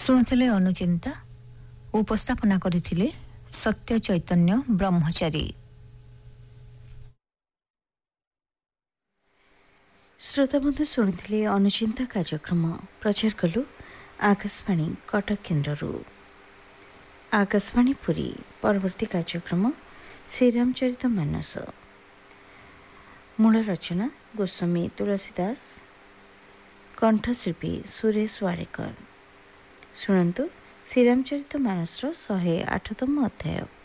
ଶୁଣୁଥିଲେ ଅନୁଚିନ୍ତା। ଉପସ୍ଥାପନା କରିଥିଲେ ସତ୍ୟ ଚୈତନ୍ୟ ବ୍ରହ୍ମଚାରୀ। ଶ୍ରୋତାବନ୍ଧୁ ଶୁଣିଥିଲେ ଅନୁଚିନ୍ତା କାର୍ଯ୍ୟକ୍ରମ ପ୍ରଚାର କଲୁ ଆକାଶବାଣୀ କଟକ କେନ୍ଦ୍ରରୁ। ଆକାଶବାଣୀ ପୁରୀ ପରବର୍ତ୍ତୀ କାର୍ଯ୍ୟକ୍ରମ ଶ୍ରୀରାମଚରିତ ମାନସ। ମୂଳ ରଚନା ଗୋସ୍ୱାମୀ ତୁଳସୀ ଦାସ, କଣ୍ଠଶିଳ୍ପୀ ସୁରେଶ ୱାଡେକର। ଶୁଣନ୍ତୁ ଶ୍ରୀରାମଚରିତ ମାନସର 108ତମ ଅଧ୍ୟାୟ।